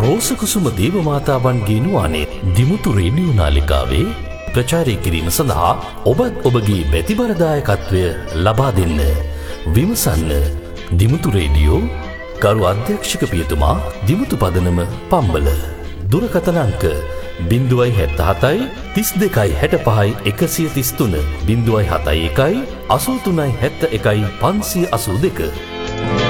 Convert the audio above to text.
රෝසකුසුම දේවමාතාවන්ගේ නුවනේ Dimuthu radio නාලිකාවේ ප්‍රචාරය කිරීම සඳහා ඔබත් ඔබගේ බැතිබරදායකත්වය ලබා දෙන්න. විමසන්න දිමුතු රේඩියෝ ගරු අධ්‍යක්ෂක පියතුමා දිමුතු පදනම පම්බල. දුරකථන අංක 077 32 65 133 071 83 71 582